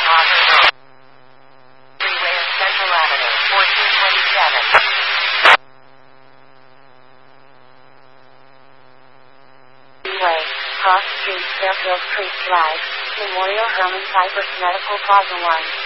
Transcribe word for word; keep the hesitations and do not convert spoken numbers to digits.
Freeway of Central Avenue, fourteen twenty-seven. Freeway, Cross Street, Fairfield Creek Drive, Memorial Herman Cypress Medical Plaza one.